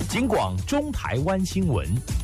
警广中台湾新闻。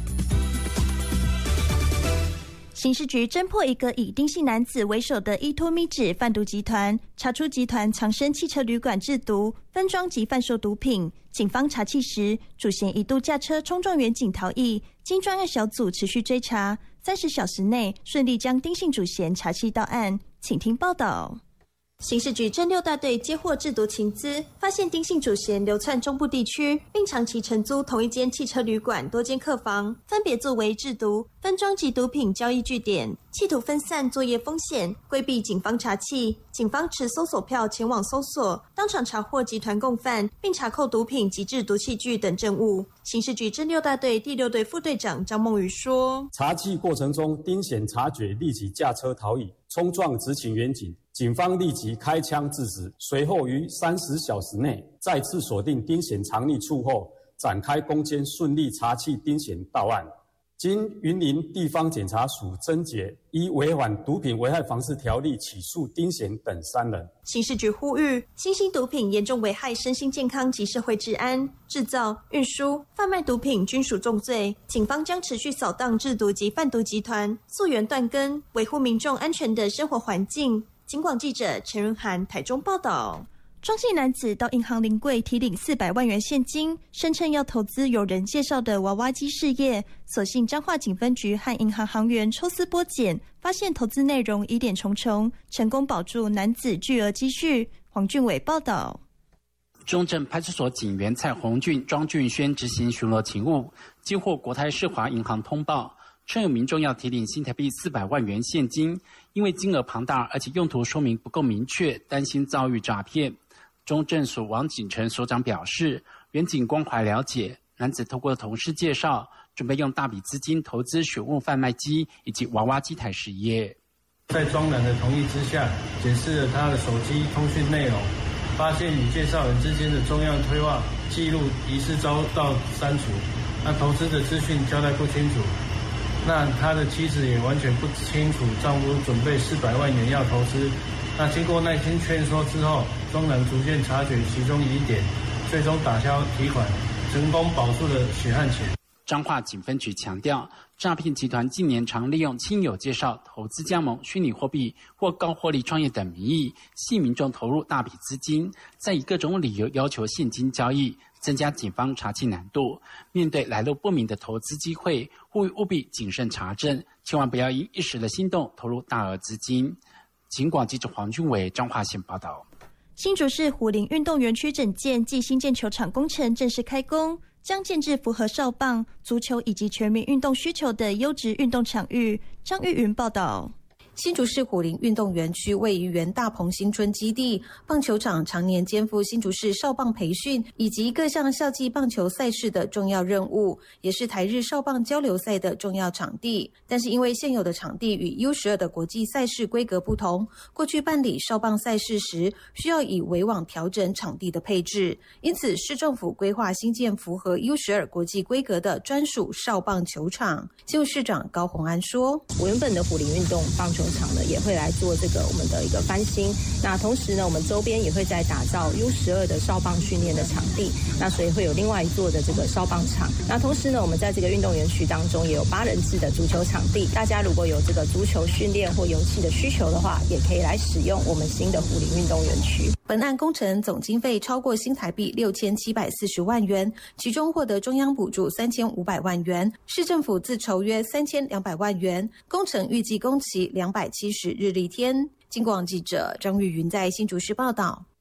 刑事局侦破一个以丁姓男子为首的依托咪纸贩毒集团，查出集团藏身汽车旅馆制毒、分装及贩售毒品。警方查缉时，主嫌一度驾车冲撞远警逃逸，经专案小组持续追查，30小时内顺利将丁姓主嫌查缉到案。请听报道。刑事局侦6大队接获制毒情资，发现丁姓主嫌流窜中部地区，并长期承租同一间汽车旅馆多间客房，分别作为制毒、分装及毒品交易据点，企图分散作业风险，规避警方查缉。警方持搜索票前往搜索，当场查获集团共犯，并查扣毒品及制毒器具等证物。刑事局侦6大队第6队副队长张梦瑜说： 查缉过程中，丁显察觉，立即驾车逃逸，冲撞执勤员警。警方立即开枪制止，随后于30小时内再次锁定丁显藏匿处后，展开攻坚，顺利查缉丁显到案。经云林地方检察署侦结，依违反毒品危害防治条例起诉丁显等3人。 刑事局呼吁，新兴毒品严重危害身心健康及社会治安，制造、运输、贩卖毒品均属重罪。警方将持续扫荡制毒及贩毒集团，溯源断根，维护民众安全的生活环境。警广记者陈润涵台中报道。庄姓男子到银行临柜提领400万元现金，声称要投资有人介绍的娃娃机事业。所幸彰化警分局和银行行员抽丝剥茧，发现投资内容疑点重重，成功保住男子巨额积蓄。黄俊伟报道。 中正派出所警员蔡宏俊、庄俊轩执行巡逻勤务，接获国泰世华银行通报，称有民众要提领新台币400万元现金，因为金额庞大，而且用途说明不够明确，担心遭遇诈骗。中正所王景成所长表示，远警关怀了解，男子透过同事介绍，准备用大笔资金投资选物贩卖机以及娃娃机台事业。 在庄男的同意之下，检视了他的手机通讯内容，发现与介绍人之间的中央对话记录疑似遭到删除，那投资的资讯交代不清楚。那他的妻子也完全不清楚丈夫准备400万元要投资。那经过耐心劝说之后，庄男逐渐察觉其中疑点，最终打消提款，成功保住了血汗钱。 彰化警分局强调，诈骗集团近年常利用亲友介绍、投资加盟、虚拟货币或高获利创业等名义，吸引民众投入大笔资金，再以各种理由要求现金交易，增加警方查缉难度。面对来路不明的投资机会，呼吁务必谨慎查证，千万不要因一时的心动投入大额资金。警广记者黄俊伟彰化县报道。 新竹市虎林运动园区整建暨新建球场工程正式开工，将建置符合少棒、足球以及全民运动需求的优质运动场域。张玉云报道。 新竹市虎林运动园区位于原大鹏新春基地，棒球场常年肩负新竹市少棒培训以及各项校际棒球赛事的重要任务，也是台日少棒交流赛的重要场地。但是因为现有的场地与 U12 的国际赛事规格不同，过去办理少棒赛事时需要以围网调整场地的配置，因此市政府规划新建符合 U12 国际规格的专属少棒球场。新竹市长高虹安说： 原本的虎林运动棒球场呢也会来做这个我们的一个翻新，那同时呢我们周边也会在打造 U12 的少棒训练的场地，那所以会有另外一座的这个少棒场。那同时呢我们在这个运动园区当中也有8人制的足球场地，大家如果有这个足球训练或游戏的需求的话，也可以来使用我们新的虎林运动园区。 本案工程总经费超过新台币6740万元，其中获得中央补助3500万元，市政府自筹约3200万元，工程预计工期270日历天。警广记者张玉云在新竹市报道。